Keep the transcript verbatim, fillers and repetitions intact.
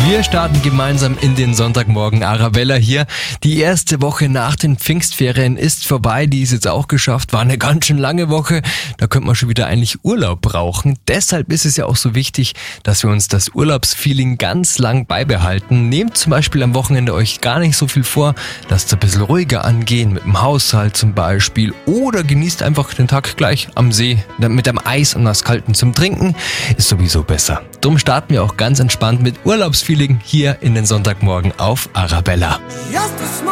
Wir starten gemeinsam in den Sonntagmorgen. Arabella hier. Die erste Woche nach den Pfingstferien ist vorbei. Die ist jetzt auch geschafft. War eine ganz schön lange Woche. Da könnte man schon wieder eigentlich Urlaub brauchen. Deshalb ist es ja auch so wichtig, dass wir uns das Urlaubsfeeling ganz lang beibehalten. Nehmt zum Beispiel am Wochenende euch gar nicht so viel vor. Lasst ein bisschen ruhiger angehen, mit dem Haushalt zum Beispiel. Oder genießt einfach den Tag gleich am See mit einem Eis und was Kalten zum Trinken. Ist sowieso besser. Drum starten wir auch ganz entspannt mit Urlaubsfeeling hier in den Sonntagmorgen auf Arabella.